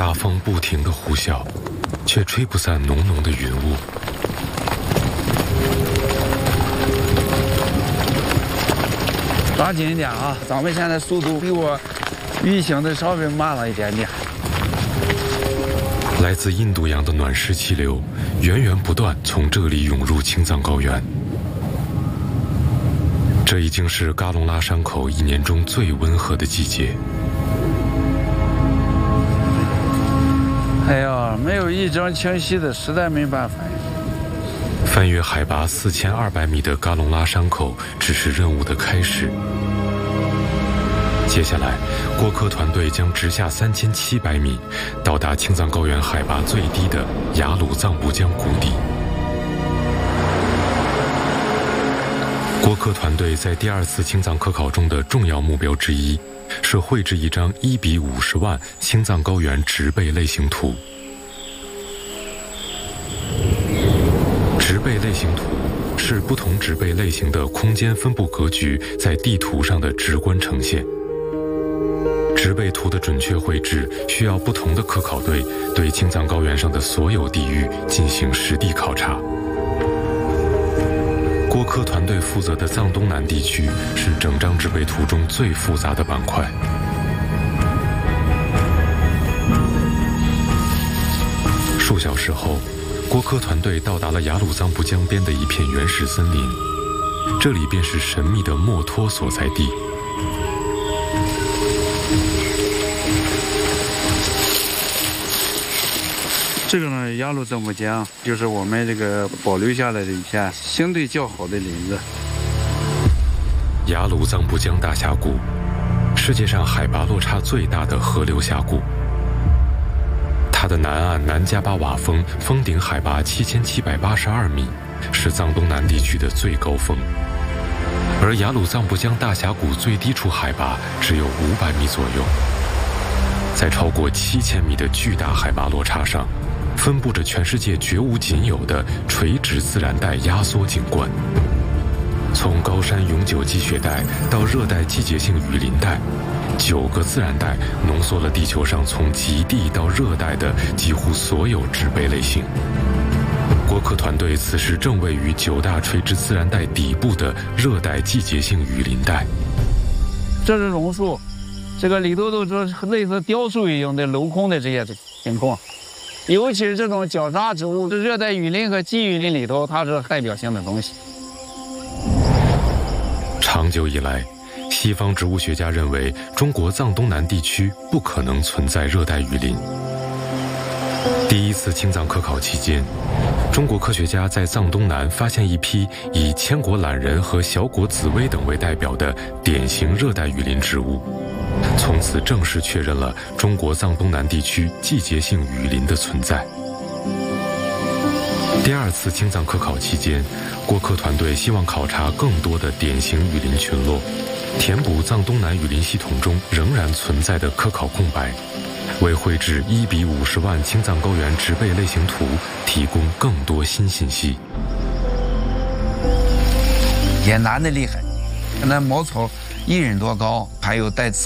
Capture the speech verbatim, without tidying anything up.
大风不停地呼啸，却吹不散浓浓的云雾。 抓紧一点啊！咱们现在速度比我预想的稍微慢了一点点。 来自印度洋的暖湿气流源源不断从这里涌入青藏高原。这已经是嘎隆拉山口一年中最温和的季节。 哎呀，没有一张清晰的，实在没办法。 翻越海拔四千二百米的嘎隆拉山口只是任务的开始。接下来，郭科团队将直下三千七百米，到达青藏高原海拔最低的雅鲁藏布江谷底。郭科团队在第二次青藏科考中的重要目标之一，是绘制一张一比五十万青藏高原植被类型图。植被类型图是不同植被类型的空间分布格局在地图上的直观呈现。植被图的准确绘制需要不同的科考队对青藏高原上的所有地域进行实地考察。郭科团队负责的藏东南地区是整张植被图中最复杂的板块。数小时后，郭科团队到达了雅鲁藏布江边的一片原始森林，这里便是神秘的墨脱所在地。 这个呢，雅鲁藏布江就是我们这个保留下来的一片相对较好的林子。 雅鲁藏布江大峡谷，世界上海拔落差最大的河流峡谷。它的南岸南迦巴瓦峰峰顶海拔七千七百八十二米，是藏东南地区的最高峰。而雅鲁藏布江大峡谷最低处海拔只有五百米左右。在超过七千米的巨大海拔落差上，分布着全世界绝无仅有的垂直自然带压缩景观。从高山永久积雪带到热带季节性雨林带，九个自然带浓缩了地球上从极地到热带的几乎所有植被类型。郭科团队此时正位于九大垂直自然带底部的热带季节性雨林带。 这是榕树，这个里头都是类似雕塑一样的镂空的这些情况，尤其是这种角鲨植物，热带雨林和季雨林里头，它是代表性的东西。 长久以来，西方植物学家认为中国藏东南地区不可能存在热带雨林。第一次青藏科考期间，中国科学家在藏东南发现一批以千果榄仁和小果紫薇等为代表的典型热带雨林植物，从此正式确认了中国藏东南地区季节性雨林的存在。第二次青藏科考期间，郭科团队希望考察更多的典型雨林群落，填补藏东南雨林系统中仍然存在的科考空白，为绘制一比五十万青藏高原植被类型图提供更多新信息。 也难得厉害，那茅草一人多高，还有带刺